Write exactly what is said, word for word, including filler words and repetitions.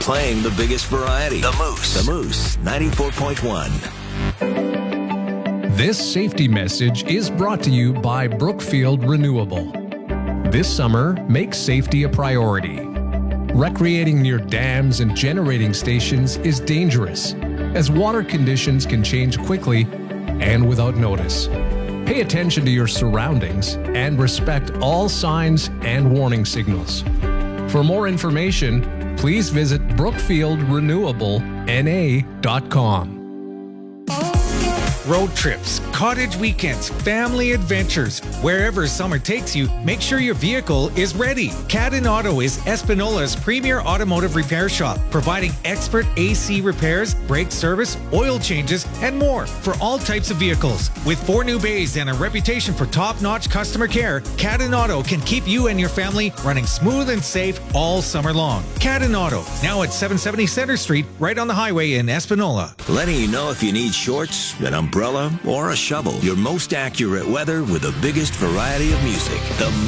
playing the biggest variety. The Moose. The Moose, ninety-four point one. This safety message is brought to you by Brookfield Renewable. This summer, make safety a priority. Recreating near dams and generating stations is dangerous, as water conditions can change quickly and without notice. Pay attention to your surroundings and respect all signs and warning signals. For more information, please visit brookfield renewable n a dot com. Road trips, cottage weekends, family adventures, wherever summer takes you, make sure your vehicle is ready. Cadden Auto is Espinola's premier automotive repair shop, providing expert A C repairs, brake service, oil changes, and more for all types of vehicles. With four new bays and a reputation for top-notch customer care, Cadden Auto can keep you and your family running smooth and safe all summer long. Cadden Auto, now at seven seventy Center Street, right on the highway in Espinola. Letting you know if you need shorts, an umbrella, or a shovel. Your most accurate weather with the biggest variety of music. The